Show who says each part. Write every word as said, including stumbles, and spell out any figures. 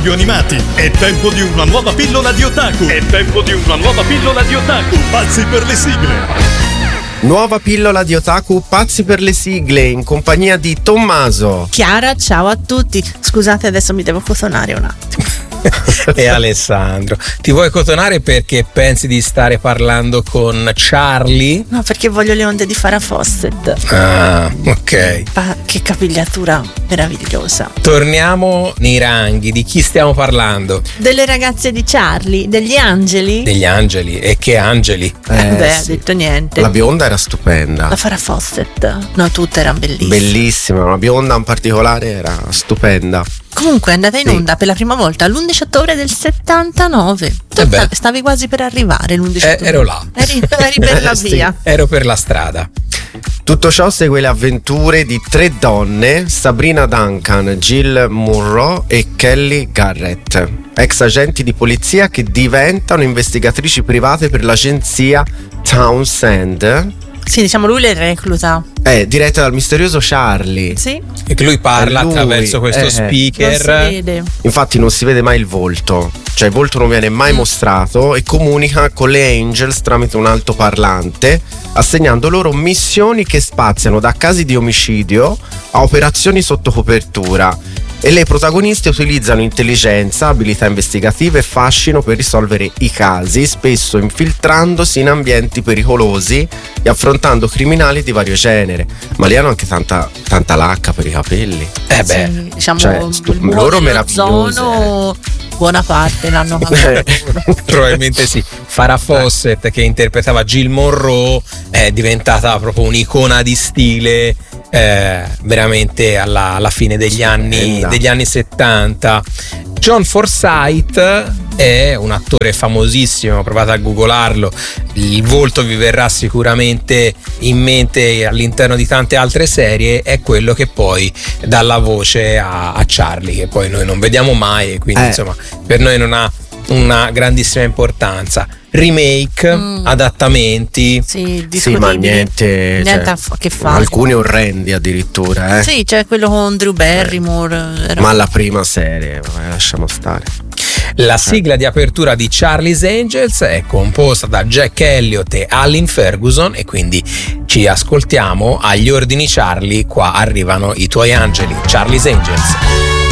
Speaker 1: radio animati. È tempo di una nuova pillola di otaku. È tempo di una nuova pillola di otaku. Pazzi per le sigle.
Speaker 2: Nuova pillola di otaku, pazzi per le sigle, in compagnia di Tommaso.
Speaker 3: Chiara, ciao a tutti. Scusate, adesso mi devo cotonare un attimo.
Speaker 4: E Alessandro, ti vuoi cotonare perché pensi di stare parlando con Charlie?
Speaker 3: No, perché voglio le onde di Farrah Fawcett.
Speaker 4: Ah, ok.
Speaker 3: Ma che capigliatura meravigliosa.
Speaker 4: Torniamo nei ranghi. Di chi stiamo parlando?
Speaker 3: Delle ragazze di Charlie, degli angeli.
Speaker 4: Degli angeli. E che angeli?
Speaker 3: Eh, Beh,
Speaker 2: sì.
Speaker 3: ha detto niente.
Speaker 2: La bionda era stupenda.
Speaker 3: La Farrah Fawcett. No, tutte erano bellissime.
Speaker 2: Bellissima, la bionda in particolare era stupenda.
Speaker 3: Comunque è andata in
Speaker 2: Sì.
Speaker 3: onda per la prima volta l'undici ottobre del settantanove. Tu
Speaker 4: Eh beh.
Speaker 3: stavi quasi per arrivare l'undici
Speaker 4: Eh,
Speaker 3: ottobre.
Speaker 4: ero là.
Speaker 3: Eri, eri per la
Speaker 2: Sì.
Speaker 3: via.
Speaker 4: Ero per la strada.
Speaker 2: Tutto ciò segue le avventure di tre donne, Sabrina Duncan, Jill Munro e Kelly Garrett, ex agenti di polizia che diventano investigatrici private per l'agenzia Townsend,
Speaker 3: Sì, diciamo lui le recluta.
Speaker 2: è diretta dal misterioso Charlie.
Speaker 3: Sì.
Speaker 4: E che lui parla
Speaker 2: È lui,
Speaker 4: attraverso questo
Speaker 2: eh.
Speaker 3: Non
Speaker 4: speaker.
Speaker 3: si vede.
Speaker 2: Infatti non si vede mai il volto, cioè il volto non viene mai mostrato, e comunica con le Angels tramite un altoparlante, assegnando loro missioni che spaziano da casi di omicidio a operazioni sotto copertura. E le protagoniste utilizzano intelligenza, abilità investigative e fascino per risolvere i casi, spesso infiltrandosi in ambienti pericolosi e affrontando criminali di vario genere. Ma lì hanno anche tanta, tanta lacca per i capelli.
Speaker 4: Eh beh,
Speaker 3: Sì, diciamo
Speaker 2: cioè, stu-
Speaker 3: il muro
Speaker 2: loro
Speaker 3: dello
Speaker 2: meravigliose.
Speaker 3: zono, buona parte l'hanno fatto.
Speaker 4: probabilmente sì. Farrah Fawcett, che interpretava Jill Monroe, è diventata proprio un'icona di stile eh, veramente alla, alla fine degli anni,
Speaker 2: Stupenda.
Speaker 4: degli anni settanta. John Forsythe è un attore famosissimo, provate a googolarlo, il volto vi verrà sicuramente in mente all'interno di tante altre serie. È quello che poi dà la voce a, a Charlie, che poi noi non vediamo mai, e quindi
Speaker 2: Eh.
Speaker 4: insomma per noi non ha una grandissima importanza. Remake,
Speaker 3: Mm.
Speaker 4: adattamenti.
Speaker 3: Sì,
Speaker 2: Sì, ma
Speaker 3: discutibili.
Speaker 2: niente,
Speaker 3: Niente
Speaker 2: cioè,
Speaker 3: a fa- che fa.
Speaker 2: alcuni orrendi addirittura, eh.
Speaker 3: Sì, c'è quello con Drew Barrymore. Era...
Speaker 2: Ma la prima serie, vabbè, lasciamo stare.
Speaker 4: La sigla di apertura di Charlie's Angels è composta da Jack Elliott e Alan Ferguson, e quindi ci ascoltiamo agli ordini Charlie. Qua arrivano i tuoi angeli, Charlie's Angels.